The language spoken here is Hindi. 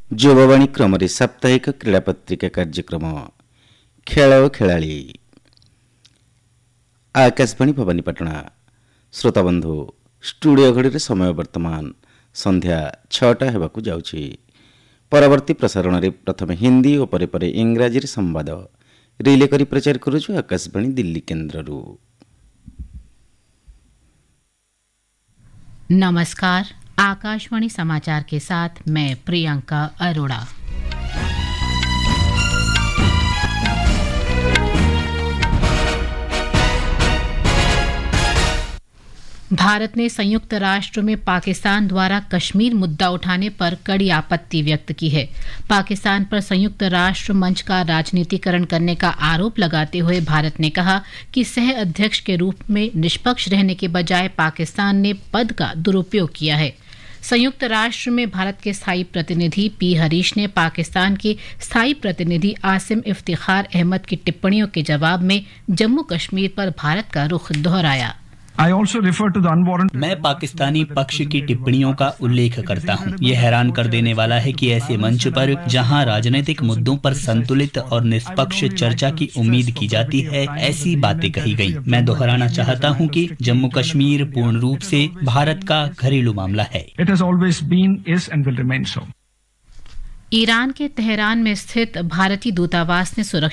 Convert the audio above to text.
ଯୁବବାଣୀ କ୍ରମରେ ସାପ୍ତାହିକ କ୍ରୀଡ଼ା ପତ୍ରିକା କାର୍ଯ୍ୟକ୍ରମ ଖେଳ ଖେଳାଳି ଆକାଶବାଣୀ ଭବାନୀପାଟଣା। ଶ୍ରୋତାବନ୍ଧୁ, ଷ୍ଟୁଡିଓ ଘଡ଼ିରେ ସମୟ ବର୍ତ୍ତମାନ ସନ୍ଧ୍ୟା 6ଟା ହେବାକୁ ଯାଉଛି। ପରବର୍ତ୍ତୀ ପ୍ରସାରଣରେ ପ୍ରଥମେ ହିନ୍ଦୀ ଓ ପରେ ପରେ ଇଂରାଜୀରେ ସମ୍ବାଦ ରିଲେ କରି ପ୍ରଚାର କରୁଛୁ ଆକାଶବାଣୀ ଦିଲ୍ଲୀ କେନ୍ଦ୍ରରୁ। नमस्कार, आकाशवाणी समाचार के साथ मैं प्रियंका अरोड़ा। भारत ने संयुक्त राष्ट्र में पाकिस्तान द्वारा कश्मीर मुद्दा उठाने पर कड़ी आपत्ति व्यक्त की है। पाकिस्तान पर संयुक्त राष्ट्र मंच का राजनीतिकरण करने का आरोप लगाते हुए भारत ने कहा कि सह अध्यक्ष के रूप में निष्पक्ष रहने के बजाय पाकिस्तान ने पद का दुरुपयोग किया है। संयुक्त राष्ट्र में भारत के स्थायी प्रतिनिधि पी हरीश ने पाकिस्तान के स्थायी प्रतिनिधि आसिम इफ्तिखार अहमद की टिप्पणियों के जवाब में जम्मू कश्मीर पर भारत का रुख दोहराया। मैं पाकिस्तानी पक्ष की टिप्पणियों का उल्लेख करता हूं। ये हैरान कर देने वाला है कि ऐसे मंच पर जहां राजनीतिक मुद्दों पर संतुलित और निष्पक्ष चर्चा की उम्मीद की जाती है, ऐसी बातें कही गईं। मैं दोहराना चाहता हूं कि जम्मू कश्मीर पूर्ण रूप से भारत का घरेलू मामला है। ईरान के तेहरान में स्थित भारतीय दूतावास ने सुरक्षा